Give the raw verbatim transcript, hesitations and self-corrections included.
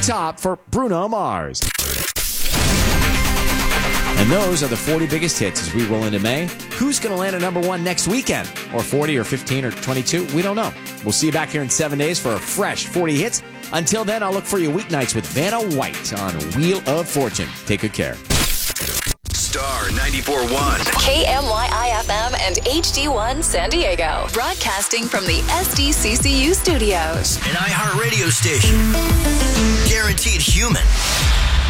top for Bruno Mars. And those are the forty biggest hits as we roll into May. Who's going to land at number one next weekend? Or forty or fifteen or twenty-two? We don't know. We'll see you back here in seven days for a fresh forty hits. Until then, I'll look for you weeknights with Vanna White on Wheel of Fortune. Take good care. Star ninety-four point one. K M Y I F M and H D one San Diego. Broadcasting from the S D C C U studios. An iHeartRadio station. Guaranteed human.